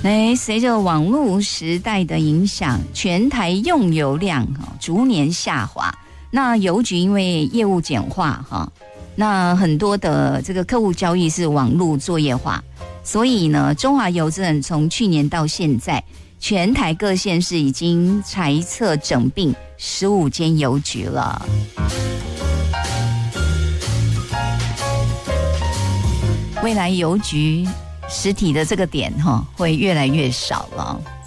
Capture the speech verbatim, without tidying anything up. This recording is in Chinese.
哎，随着网络时代的影响，全台用油量逐年下滑。那邮局因为业务简化哈，那很多的这个客户交易是网络作业化，所以呢，中华邮政从去年到现在，全台各县市已经裁撤整并十五间邮局了。未来邮局实体的这个点哈会越来越少了。